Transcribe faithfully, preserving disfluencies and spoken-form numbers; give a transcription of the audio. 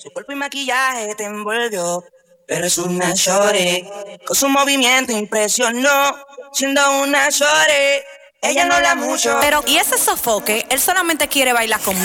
Su cuerpo y maquillaje te envolvió, pero es una shorty. Con su movimiento impresionó, siendo una shorty. Ella no habla mucho, pero y ese sofoque, él solamente quiere bailar conmigo.